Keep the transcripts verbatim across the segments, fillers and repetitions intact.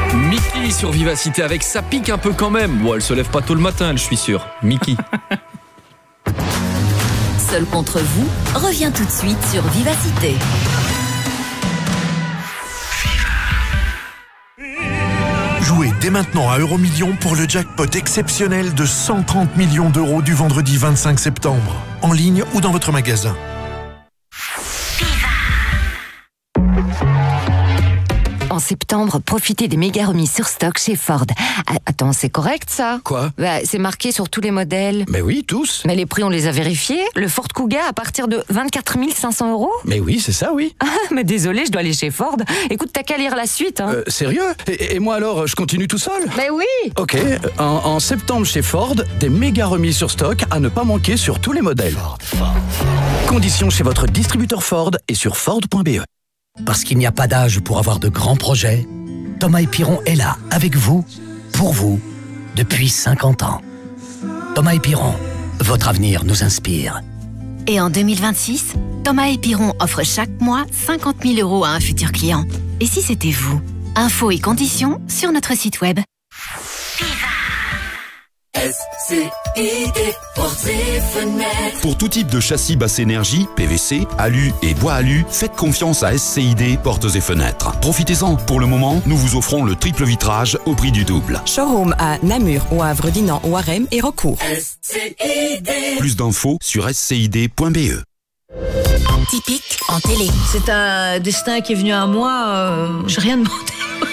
Mickey sur Vivacité avec ça pique un peu quand même. Bon, elle se lève pas tôt le matin, je suis sûr. Mickey. Seul contre vous revient tout de suite sur Vivacité. Jouez dès maintenant à Euromillions pour le jackpot exceptionnel de cent trente millions d'euros du vendredi vingt-cinq septembre. En ligne ou dans votre magasin. En septembre, profitez des méga remises sur stock chez Ford. Ah, attends, c'est correct ça? Quoi? Bah, c'est marqué sur tous les modèles. Mais oui, tous. Mais les prix, on les a vérifiés. Le Ford Kuga à partir de vingt-quatre mille cinq cents euros. Mais oui, c'est ça, oui. Ah, mais désolé, je dois aller chez Ford. Écoute, t'as qu'à lire la suite. Hein. Euh, sérieux et, et moi alors, je continue tout seul? Mais oui. Ok, en, en septembre chez Ford, des méga remises sur stock à ne pas manquer sur tous les modèles. Ford, Ford. Conditions chez votre distributeur Ford et sur Ford point B E. Parce qu'il n'y a pas d'âge pour avoir de grands projets, Thomas et Piron est là, avec vous, pour vous, depuis cinquante ans. Thomas et Piron, votre avenir nous inspire. Et en deux mille vingt-six, Thomas et Piron offrent chaque mois cinquante mille euros à un futur client. Et si c'était vous? Infos et conditions sur notre site web. S C I D Portes et Fenêtres. Pour tout type de châssis basse énergie, P V C, alu et bois alu, faites confiance à S C I D Portes et Fenêtres. Profitez-en. Pour le moment, nous vous offrons le triple vitrage au prix du double. Showroom à Namur, Wavre, Dinan, Warem et Recourt. S C I D. Plus d'infos sur S C I D point B E. Typique en télé. C'est un destin qui est venu à moi, euh, j'ai rien demandé.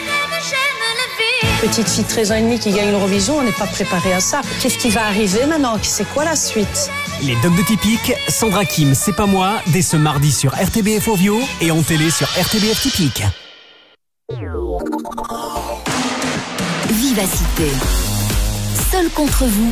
Petite fille de treize ans et demi qui gagne l'Eurovision, on n'est pas préparé à ça. Qu'est-ce qui va arriver maintenant? C'est quoi la suite? Les Dogs de Typique, Sandra Kim, C'est pas moi, dès ce mardi sur R T B F Ovio et en télé sur R T B F Typique. Vivacité. Seul contre vous.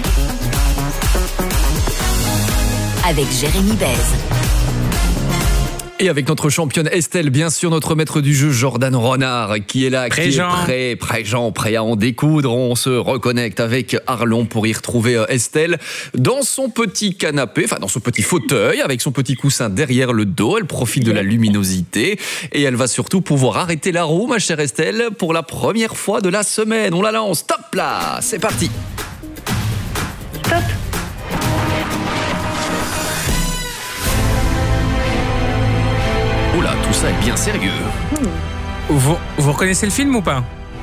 Avec Jérémy Bèze. Et avec notre championne Estelle, bien sûr, notre maître du jeu Jordan Renard, qui est là, qui est prêt, prêt, Jean, prêt à en découdre. On se reconnecte avec Arlon pour y retrouver Estelle dans son petit canapé, enfin dans son petit fauteuil, avec son petit coussin derrière le dos. Elle profite de la luminosité et elle va surtout pouvoir arrêter la roue, ma chère Estelle, pour la première fois de la semaine. On la lance, stop là, c'est parti. Stop. Oula, tout ça est bien sérieux. Vous, vous reconnaissez le film ou pas?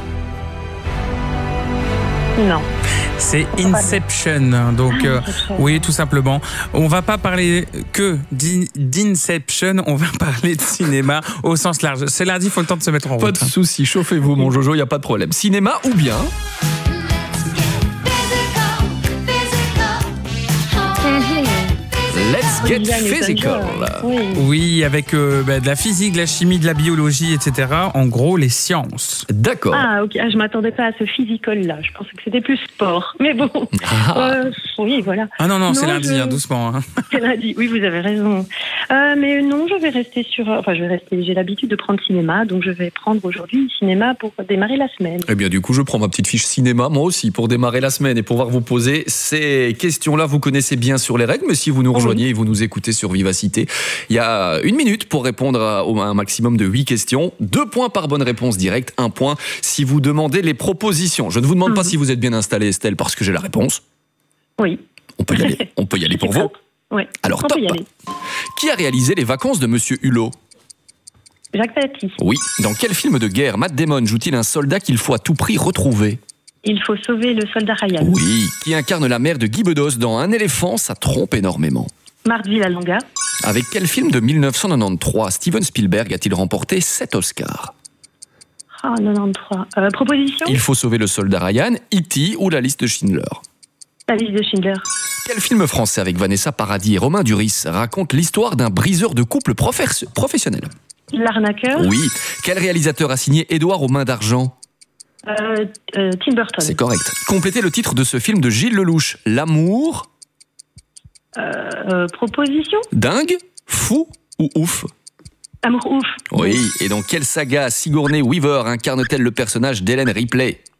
Non. C'est Inception. Donc, euh, oui, tout simplement. On va pas parler que d'Inception, on va parler de cinéma au sens large. C'est lundi, il faut le temps de se mettre en route. Pas de souci, chauffez-vous, mon Jojo, il n'y a pas de problème. Cinéma ou bien... Let's get physical. Oui, oui avec euh, bah, de la physique, de la chimie, de la biologie, et cetera. En gros, les sciences. D'accord. Ah, ok. Ah, je m'attendais pas à ce physical-là. Je pensais que c'était plus sport. Mais bon. Ah. Euh, oui, voilà. Ah non, non, non c'est lundi, je... hein, doucement. Hein. C'est lundi. Oui, vous avez raison. Euh, mais non, je vais rester sur... Enfin, je vais rester... J'ai l'habitude de prendre cinéma, donc je vais prendre aujourd'hui cinéma pour démarrer la semaine. Eh bien, du coup, je prends ma petite fiche cinéma, moi aussi, pour démarrer la semaine et pouvoir vous poser ces questions-là. Vous connaissez bien sur les règles, mais si vous nous rejoignez et vous nous écoutez sur Vivacité, il y a une minute pour répondre à un maximum de huit questions. Deux points par bonne réponse directe, un point si vous demandez les propositions. Je ne vous demande mmh. pas si vous êtes bien installée, Estelle, parce que j'ai la réponse. Oui. On peut y aller, on peut y aller pour vous. Oui. Alors, on top. Peut y aller. Qui a réalisé Les Vacances de Monsieur Hulot? Jacques Tati. Oui. Dans quel film de guerre Matt Damon joue-t-il un soldat qu'il faut à tout prix retrouver? Il faut sauver le soldat Ryan. Oui. Qui incarne la mère de Guy Bedos dans Un éléphant, ça trompe énormément? Marthe Villalonga. Avec quel film de mille neuf cent quatre-vingt-treize Steven Spielberg a-t-il remporté sept Oscars? Ah, quatre-vingt-treize. Euh, proposition? Il faut sauver le soldat Ryan, E T ou La liste de Schindler? La liste de Schindler. Quel film français avec Vanessa Paradis et Romain Duris raconte l'histoire d'un briseur de couple professe- professionnel? L'arnaqueur. Oui. Quel réalisateur a signé Édouard aux mains d'argent? euh, euh, Tim Burton. C'est correct. Complétez le titre de ce film de Gilles Lelouch. L'amour... Euh, euh, proposition? Dingue, fou ou ouf? Amour ouf. Oui, et dans quelle saga Sigourney Weaver incarne-t-elle le personnage d'Hélène Ripley?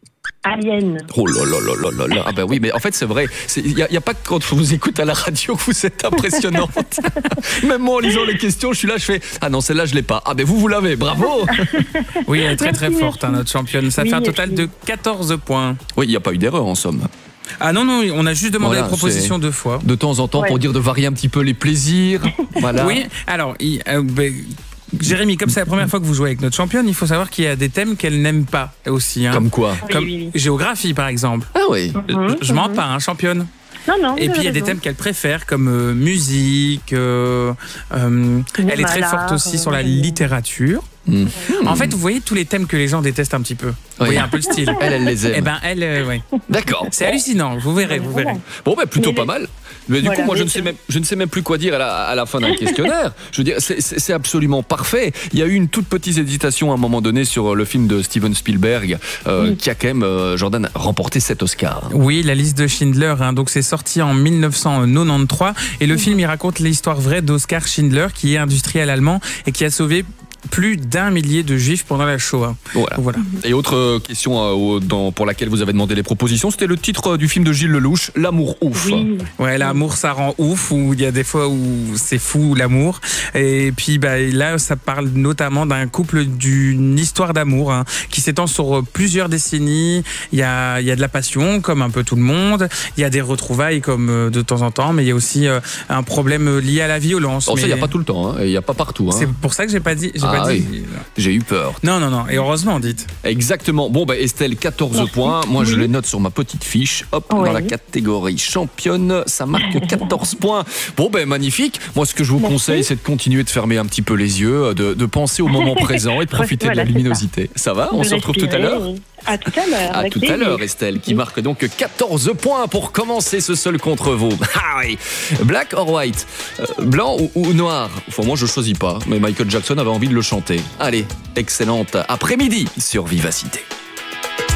Alien. Oh là là là là là là. Ah ben oui, mais en fait c'est vrai. Il n'y a, a pas que quand on vous écoute à la radio que vous êtes impressionnante. Même moi en lisant les questions, je suis là, je fais ah non celle-là je l'ai pas. Ah ben vous vous l'avez, bravo. Oui, elle est très très Merci, forte hein, notre championne. Ça Oui, fait un total merci. de quatorze points. Oui, il n'y a pas eu d'erreur en somme. Ah non non, on a juste demandé Voilà, la proposition c'est- deux fois. De temps en temps Ouais. pour dire de varier un petit peu les plaisirs. Voilà. Oui, alors il, euh, ben, Jérémy, comme c'est la première fois que vous jouez avec notre championne, il faut savoir qu'il y a des thèmes qu'elle n'aime pas aussi. Hein. Comme quoi? Comme Oui, oui, oui. géographie par exemple. Ah oui. Mhm, Je mens mhm. pas, hein, championne. Non, non. Et vous puis il y a avez des raison. thèmes qu'elle préfère comme euh, musique. euh, euh, elle est très l'art, forte aussi sur la euh, littérature. Mmh. En fait, vous voyez tous les thèmes que les gens détestent un petit peu. Vous voyez un peu le style. Elle, elle les aime. Eh ben elle, euh, ouais. D'accord. C'est hallucinant. Vous verrez, vous verrez. Bon, ben plutôt Mais pas les- mal. Mais du Voilà, coup, moi, je mais ne, sais c'est- même, je ne sais même plus quoi dire à la, à la fin d'un questionnaire. Je veux dire, c'est- c'est c'est absolument parfait. Il y a eu une toute petite hésitation à un moment donné sur le film de Steven Spielberg, euh, Oui. qui a quand même, euh, Jordan, remporté sept Oscars. Oui, la liste de Schindler. Hein, donc c'est sorti en mille neuf cent quatre-vingt-treize et le film il raconte l'histoire vraie d'Oskar Schindler, qui est industriel allemand et qui a sauvé plus d'un millier de juifs pendant la Shoah. Voilà. Voilà. Et autre euh, question euh, au- dans- pour laquelle vous avez demandé les propositions, c'était le titre euh, du film de Gilles Lelouch, L'amour ouf. Oui. Ouais, l'amour ça rend ouf, ou il y a des fois où c'est fou l'amour. Et puis bah, là, ça parle notamment d'un couple d'une histoire d'amour hein, qui s'étend sur plusieurs décennies. Il y a, il y a de la passion, comme un peu tout le monde. Il y a des retrouvailles, comme euh, de temps en temps, mais il y a aussi euh, un problème lié à la violence. Alors ça, il Mais n'y a pas tout le temps, hein, et il n'y a pas partout. Hein. C'est pour ça que j'ai pas dit. J'ai Ah pas oui. dit. J'ai eu peur. Non, non, non. Et heureusement, dites. Exactement. Bon, bah, Estelle, quatorze Merci. points. Moi, je Oui. les note sur ma petite fiche. Hop, Oui. dans la catégorie championne, ça marque quatorze points. Bon, ben, magnifique. Moi, ce que je vous Merci. conseille, c'est de continuer de fermer un petit peu les yeux, de, de penser au moment présent et de profiter Voilà, de la c'est ça. luminosité. Ça, va? On De se retrouve tout à respirer l'heure? et- À tout à l'heure. À avec tout à plaisir. l'heure, Estelle, qui marque donc quatorze points pour commencer ce seul contre vous. Ah oui. Black or white? Euh, Blanc ou, ou noir? Enfin, moi, je choisis pas, mais Michael Jackson avait envie de le chanter. Allez, excellente après-midi sur Vivacité.